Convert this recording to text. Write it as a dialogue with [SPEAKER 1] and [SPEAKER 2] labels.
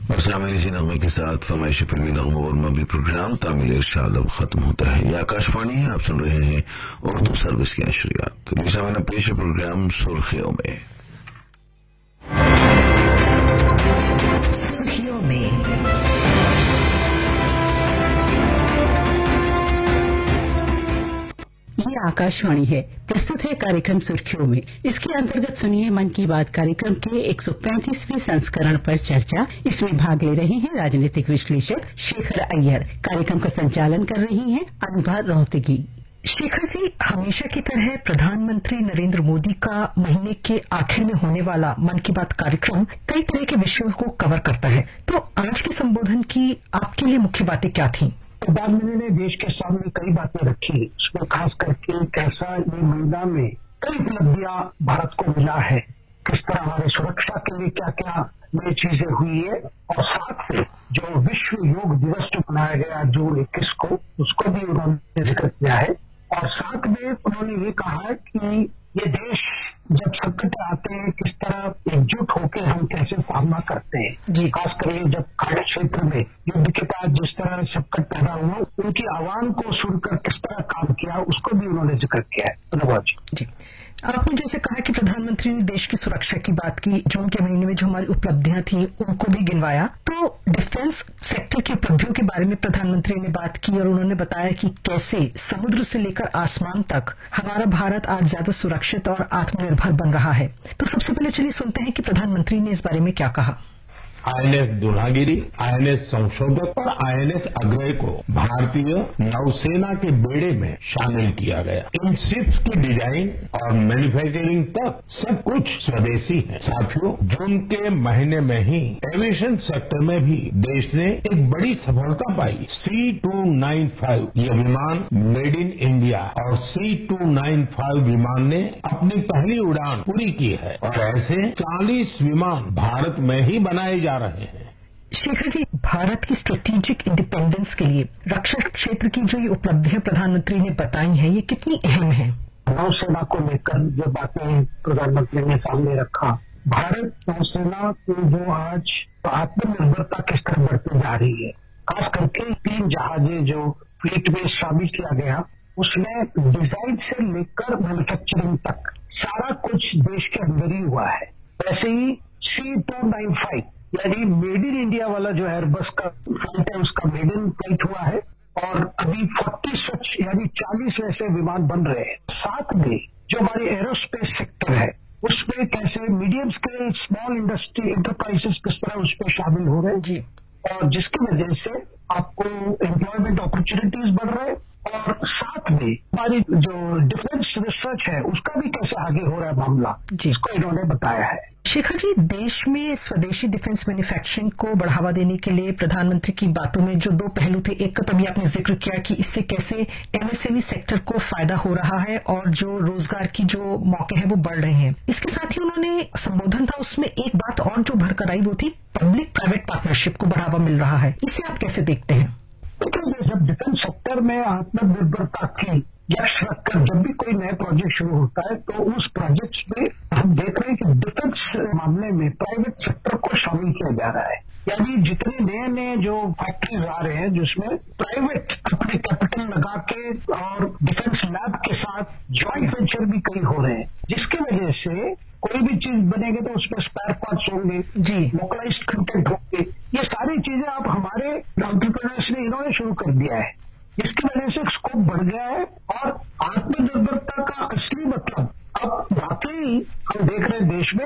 [SPEAKER 1] और सामने इसी नगमे के साथ फरमाइश फिल्मी नगमों और मबी प्रोग्राम तामिल इरशाद अब खत्म होता है। यह आकाशवाणी है, आप सुन रहे हैं उर्दू सर्विस की नशरियात। तो सामने पेश प्रोग्राम सुर्खियों में।
[SPEAKER 2] ये आकाशवाणी है, प्रस्तुत है कार्यक्रम सुर्खियों में। इसके अंतर्गत सुनिए मन की बात कार्यक्रम के 135वें संस्करण पर चर्चा। इसमें भाग ले रहे हैं राजनीतिक विश्लेषक शेखर अय्यर। कार्यक्रम का संचालन कर रही हैं अनुभा रोहतगी।
[SPEAKER 3] शेखर जी, हमेशा की तरह प्रधानमंत्री नरेंद्र मोदी का महीने के आखिर में होने वाला मन की बात कार्यक्रम कई तरह के विषयों को कवर करता है। तो आज के संबोधन की आपके लिए मुख्य बातें क्या थीं?
[SPEAKER 4] प्रधानमंत्री ने देश के सामने कई बातें रखी, उसमें खास करके कैसा ये महीना में कई उपलब्धियां भारत को मिला है, किस तरह हमारी सुरक्षा के लिए क्या क्या नई चीजें हुई है, और साथ में जो विश्व योग दिवस जो मनाया गया जून 21 को, उसको भी उन्होंने जिक्र किया है। और साथ में उन्होंने ये कहा है कि ये देश जब संकट आते हैं किस तरह एकजुट होकर हम कैसे सामना करते हैं, खास करके जब खाड़ी क्षेत्र में युद्ध के बाद जिस तरह संकट पैदा हुआ, उनकी आह्वान को सुनकर किस तरह काम किया, उसको भी उन्होंने जिक्र किया है। धन्यवाद जी।
[SPEAKER 3] आपने जैसे कहा कि प्रधानमंत्री ने देश की सुरक्षा की बात की, जून के महीने में जो हमारी उपलब्धियां थी उनको भी गिनवाया। तो डिफेंस सेक्टर की उपलब्धियों के बारे में प्रधानमंत्री ने बात की और उन्होंने बताया कि कैसे समुद्र से लेकर आसमान तक हमारा भारत आज ज्यादा सुरक्षित और आत्मनिर्भर बन रहा है। तो सबसे पहले चलिए सुनते हैं कि प्रधानमंत्री ने इस बारे में क्या कहा।
[SPEAKER 5] आईएनएस दुल्हागिरी, आईएनएस संशोधक और आईएनएस अग्रय को भारतीय नौसेना के बेड़े में शामिल किया गया। इन शिप्स की डिजाइन और मैन्युफैक्चरिंग तक सब कुछ स्वदेशी है। साथियों, जून के महीने में ही एविएशन सेक्टर में भी देश ने एक बड़ी सफलता पाई। C295 यह विमान मेड इन इंडिया और C295 विमान ने अपनी पहली उड़ान पूरी की है और ऐसे 40 विमान भारत में ही बनाए जा रहे हैं।
[SPEAKER 3] शेखर जी, भारत की स्ट्रेटेजिक इंडिपेंडेंस के लिए रक्षा क्षेत्र की जो ये उपलब्धियां प्रधानमंत्री ने बताई हैं, ये कितनी अहम है?
[SPEAKER 4] नौसेना को लेकर जो बातें प्रधानमंत्री ने सामने रखा, भारत नौसेना की जो आज आत्मनिर्भरता किस तरह बढ़ती जा रही है, खास करके 3 जहाजें जो फ्लीट में शामिल किया गया, उसमें डिजाइन से लेकर मैन्युफैक्चरिंग तक सारा कुछ देश के अंदर ही हुआ है। वैसे ही C295 यानी मेड इन इंडिया वाला जो एयरबस का फ्लाइट है, उसका मेड इन फ्लाइट हुआ है और अभी 40 सच यानी 40 ऐसे विमान बन रहे हैं। साथ में जो हमारी एरोस्पेस सेक्टर है, उसमें कैसे medium scale small industry enterprises किस तरह उसमें शामिल हो रहे हैं जी, और जिसकी वजह से आपको एम्प्लॉयमेंट अपॉर्चुनिटीज बढ़ रहे हैं। और साथ में हमारी जो डिफेंस रिसर्च है उसका भी कैसे आगे हो रहा है मामला, जिसको इन्होंने बताया है।
[SPEAKER 3] शेखर जी, देश में स्वदेशी डिफेंस मैन्युफैक्चरिंग को बढ़ावा देने के लिए प्रधानमंत्री की बातों में जो 2 पहलू थे, एक का तभी आपने जिक्र किया कि इससे कैसे एमएसएमई सेक्टर को फायदा हो रहा है और जो रोजगार की जो मौके हैं वो बढ़ रहे हैं। इसके साथ ही उन्होंने संबोधन था उसमें एक बात और जो भरकर आई, वो थी पब्लिक प्राइवेट पार्टनरशिप को बढ़ावा मिल रहा है। इसे आप कैसे देखते हैं?
[SPEAKER 4] देखिए, जब डिफेंस सेक्टर में आत्मनिर्भरता की लक्ष्य रखकर जब भी कोई नया प्रोजेक्ट शुरू होता है, तो उस प्रोजेक्ट्स में हम देख रहे हैं कि डिफेंस मामले में प्राइवेट सेक्टर को शामिल किया जा रहा है। यानी जितने नए नए जो फैक्ट्रीज आ रहे हैं जिसमें प्राइवेट अपने कैपिटल लगा के और डिफेंस लैब के साथ ज्वाइंट वेंचर भी कई हो रहे हैं, जिसकी वजह से कोई भी चीज बनेगी तो उसमें स्पेयर पार्ट्स होंगे जी, लोकलाइज्ड कंटेंट होंगे। ये सारी चीजें आप हमारे एंटरप्रेन्योर्स ने इन्होंने शुरू कर दिया है, इसकी वजह से स्कोप बढ़ गया है और आत्मनिर्भरता का असली मतलब अब वाकई हम देख रहे हैं देश में